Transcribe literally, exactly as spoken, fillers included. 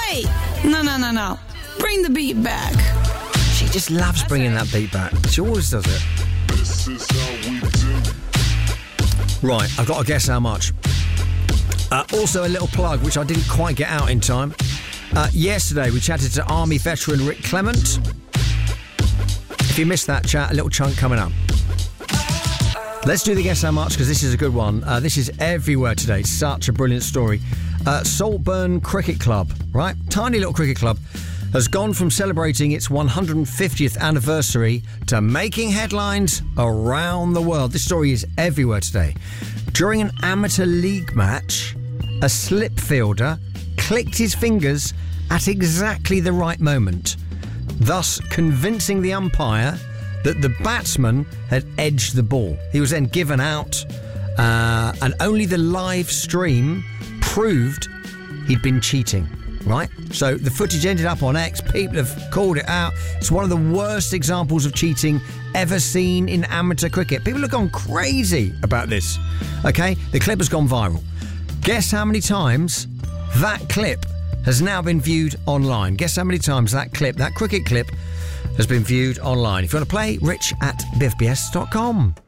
Hey! No, no, no, no. Bring the beat back. She just loves bringing that beat back. She always does it. This is how we do. Right, I've got to guess how much. Uh, also, a little plug, which I didn't quite get out in time. Uh, yesterday, we chatted to Army veteran Rick Clement. If you missed that chat, a little chunk coming up. Let's do the guess how much, because this is a good one. Uh, this is everywhere today. Such a brilliant story. Uh, Saltburn Cricket Club, right? Tiny little cricket club, has gone from celebrating its one hundred fiftieth anniversary to making headlines around the world. This story is everywhere today. During an amateur league match, a slip fielder clicked his fingers at exactly the right moment, thus convincing the umpire that the batsman had edged the ball. He was then given out, uh, and only the live stream proved he'd been cheating, right? So the footage ended up on X. People have called it out. It's one of the worst examples of cheating ever seen in amateur cricket. People have gone crazy about this, okay? The clip has gone viral. Guess how many times that clip has now been viewed online? Guess how many times that clip, that cricket clip, has been viewed online. If you want to play, rich at b f b s dot com.